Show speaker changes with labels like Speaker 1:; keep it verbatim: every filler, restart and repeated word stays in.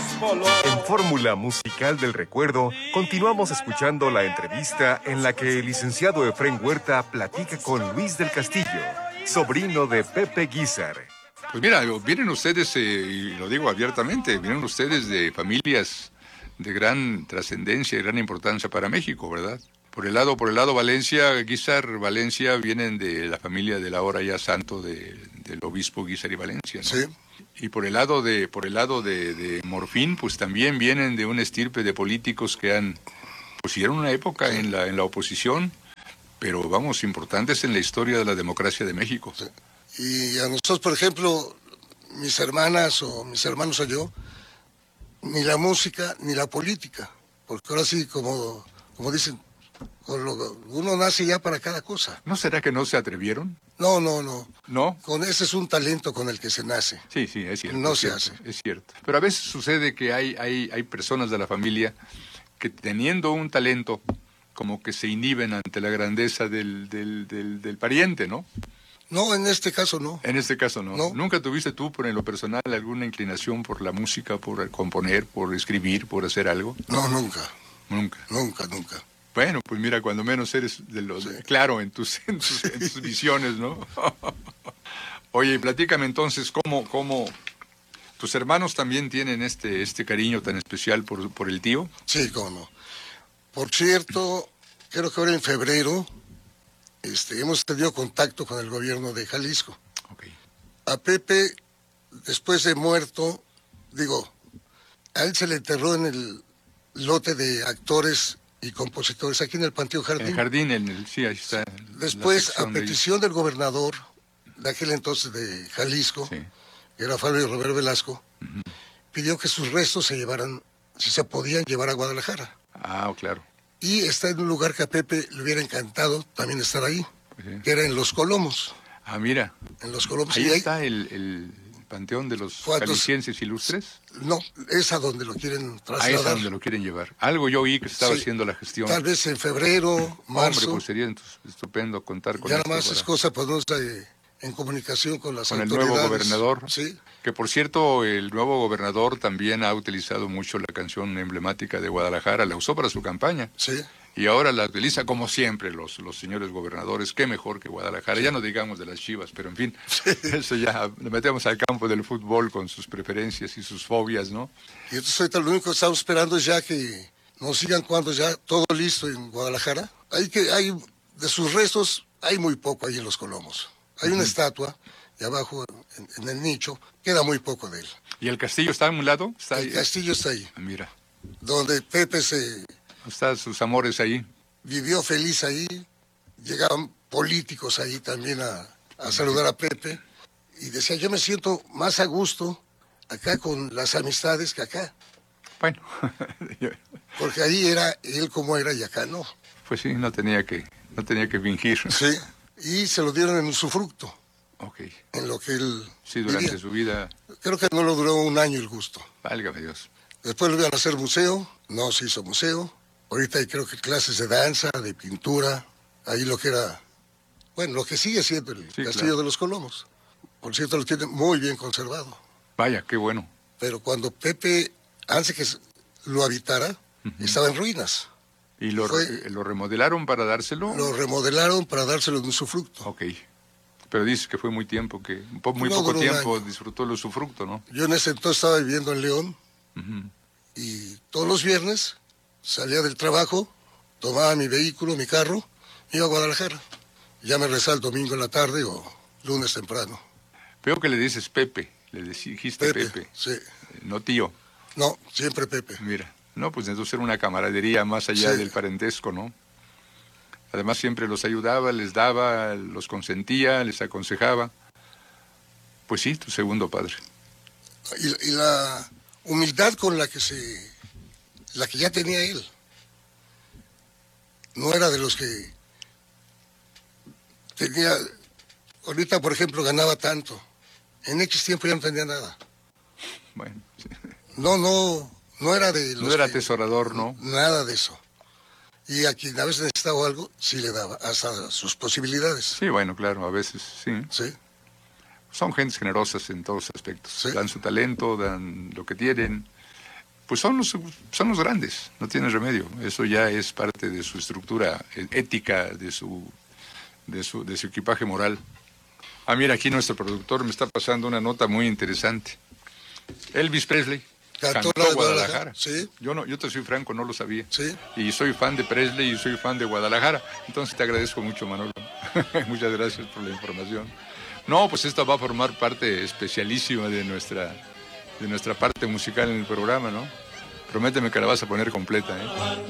Speaker 1: En Fórmula Musical del Recuerdo, continuamos escuchando la entrevista en la que el licenciado Efrén Huerta platica con Luis del Castillo, sobrino de Pepe Guízar.
Speaker 2: Pues mira, vienen ustedes, eh, y lo digo abiertamente, vienen ustedes de familias de gran trascendencia y gran importancia para México, ¿verdad? Por el lado, por el lado Valencia, Guízar, Valencia, vienen de la familia del ahora ya santo de, del obispo Guízar y Valencia, ¿no?
Speaker 3: Sí.
Speaker 2: Y por el lado de, por el lado de, de Morfín, pues también vienen de una estirpe de políticos que han, pues siguieron una época sí. en la, en la oposición, pero vamos, importantes en la historia de la democracia de México.
Speaker 3: Sí. Y a nosotros, por ejemplo, mis hermanas o mis hermanos o yo, ni la música ni la política, porque ahora sí, como, como dicen, uno nace ya para cada cosa.
Speaker 2: ¿No será que no se atrevieron?
Speaker 3: No, no, no.
Speaker 2: ¿No?
Speaker 3: Con ese es un talento con el que se nace.
Speaker 2: Sí, sí, es cierto.
Speaker 3: No
Speaker 2: es
Speaker 3: se
Speaker 2: cierto,
Speaker 3: hace.
Speaker 2: Es cierto. Pero a veces sucede que hay, hay, hay personas de la familia que teniendo un talento, como que se inhiben ante la grandeza del, del, del, del pariente, ¿no?
Speaker 3: No, en este caso no.
Speaker 2: En este caso no.
Speaker 3: No.
Speaker 2: ¿Nunca tuviste tú, por en lo personal, alguna inclinación por la música, por componer, por escribir, por hacer algo?
Speaker 3: No, nunca.
Speaker 2: Nunca.
Speaker 3: Nunca, nunca.
Speaker 2: Bueno, pues mira, cuando menos eres de los, sí. claro, en tus, en tus, sí. en tus visiones, ¿no? Oye, platícame entonces, ¿cómo, cómo tus hermanos también tienen este, este cariño tan especial por, por el tío?
Speaker 3: Sí, cómo no. Por cierto, creo que ahora en febrero este, hemos tenido contacto con el gobierno de Jalisco.
Speaker 2: Okay.
Speaker 3: A Pepe, después de muerto, digo, a él se le enterró en el lote de actores y compositores aquí en el Panteón Jardín.
Speaker 2: En el jardín, en el, sí, ahí está.
Speaker 3: Después, a petición de del gobernador de aquel entonces de Jalisco, sí. que era Fabio Romero Velasco, uh-huh. pidió que sus restos se llevaran, si se podían llevar a Guadalajara.
Speaker 2: Ah, claro.
Speaker 3: Y está en un lugar que a Pepe le hubiera encantado también estar ahí, pues sí. que era en Los Colomos.
Speaker 2: Ah, mira.
Speaker 3: En Los Colomos.
Speaker 2: Ahí
Speaker 3: y
Speaker 2: está
Speaker 3: ahí,
Speaker 2: el... el... Panteón de los jaliscienses ilustres.
Speaker 3: No, es a donde lo quieren trasladar.
Speaker 2: Ah, es a donde lo quieren llevar. Algo yo oí que estaba sí, haciendo la gestión.
Speaker 3: Tal vez en febrero, marzo.
Speaker 2: Hombre, pues sería estupendo contar con
Speaker 3: ya
Speaker 2: esto.
Speaker 3: Ya nada más
Speaker 2: para...
Speaker 3: es cosa ponernos pues, en comunicación con las
Speaker 2: con
Speaker 3: autoridades.
Speaker 2: Con el nuevo gobernador.
Speaker 3: Sí.
Speaker 2: Que por cierto, el nuevo gobernador también ha utilizado mucho la canción emblemática de Guadalajara, la usó para su campaña.
Speaker 3: Sí.
Speaker 2: Y ahora la utiliza como siempre los, los señores gobernadores, qué mejor que Guadalajara, sí. ya no digamos de las Chivas, pero en fin, sí. eso ya le metemos al campo del fútbol con sus preferencias y sus fobias, ¿no?
Speaker 3: Y entonces ahorita lo único que estamos esperando es ya que nos sigan cuando ya todo listo en Guadalajara. Hay que, hay, de sus restos hay muy poco ahí en Los Colomos. Hay uh-huh. una estatua y abajo en, en el nicho queda muy poco de él.
Speaker 2: ¿Y el castillo está a un lado? ¿Está
Speaker 3: el
Speaker 2: ahí?
Speaker 3: castillo está ahí.
Speaker 2: Ah, mira.
Speaker 3: Donde Pepe se...
Speaker 2: Están sus amores ahí.
Speaker 3: Vivió feliz ahí, llegaban políticos ahí también a, a saludar a Pepe y decía, yo me siento más a gusto acá con las amistades que acá.
Speaker 2: Bueno.
Speaker 3: Porque ahí era él como era y acá no.
Speaker 2: Pues sí, no tenía que, no tenía que fingir.
Speaker 3: Sí, y se lo dieron en usufructo.
Speaker 2: Ok.
Speaker 3: En lo que él
Speaker 2: Sí, durante
Speaker 3: vivía.
Speaker 2: su vida.
Speaker 3: Creo que no lo duró un año el gusto.
Speaker 2: Válgame Dios.
Speaker 3: Después lo iban a hacer museo, no se hizo museo. Ahorita hay creo que clases de danza, de pintura, ahí lo que era, bueno, lo que sigue siendo el
Speaker 2: sí,
Speaker 3: Castillo
Speaker 2: claro.
Speaker 3: de los Colomos. Por cierto, lo tiene muy bien conservado.
Speaker 2: Vaya, qué bueno.
Speaker 3: Pero cuando Pepe, antes que lo habitara, uh-huh. estaba en ruinas.
Speaker 2: ¿Y lo, Fue, lo remodelaron para dárselo?
Speaker 3: Lo remodelaron para dárselo en usufructo.
Speaker 2: Ok. Pero dices que fue muy tiempo, que muy no, poco tiempo disfrutó el usufructo, ¿no?
Speaker 3: Yo en ese entonces estaba viviendo en León
Speaker 2: uh-huh.
Speaker 3: y todos los viernes salía del trabajo, tomaba mi vehículo, mi carro, iba a Guadalajara. Ya me regresaba el domingo en la tarde o lunes temprano.
Speaker 2: Veo que le dices Pepe, le dijiste Pepe.
Speaker 3: Pepe, sí.
Speaker 2: No tío.
Speaker 3: No, siempre Pepe.
Speaker 2: Mira, no, pues entonces era una camaradería más allá
Speaker 3: sí.
Speaker 2: del parentesco, ¿no? Además siempre los ayudaba, les daba, los consentía, les aconsejaba. Pues sí, tu segundo padre.
Speaker 3: Y, y la humildad con la que se... la que ya tenía él. No era de los que tenía, ahorita por ejemplo ganaba tanto, en X tiempo ya no tenía nada.
Speaker 2: Bueno. Sí.
Speaker 3: No, no, no era de los
Speaker 2: No era
Speaker 3: que,
Speaker 2: atesorador, ¿no?
Speaker 3: Nada de eso. Y a quien a veces necesitaba algo, sí le daba, hasta sus posibilidades.
Speaker 2: Sí, bueno, claro, a veces sí.
Speaker 3: Sí.
Speaker 2: Son gentes generosas en todos aspectos.
Speaker 3: Sí.
Speaker 2: Dan su talento, dan lo que tienen. pues son los, son los grandes, no tiene remedio. Eso ya es parte de su estructura ética, de su, de su, de su equipaje moral. Ah, mira, aquí nuestro productor me está pasando una nota muy interesante. Elvis Presley cantó Guadalajara. Guadalajara.
Speaker 3: Sí.
Speaker 2: Yo no, yo te soy franco, no lo sabía.
Speaker 3: Sí.
Speaker 2: Y soy fan de Presley y soy fan de Guadalajara. Entonces te agradezco mucho, Manolo. Muchas gracias por la información. No, pues esta va a formar parte especialísima de nuestra, de nuestra parte musical en el programa, ¿no? Prométeme que la vas a poner completa, ¿eh?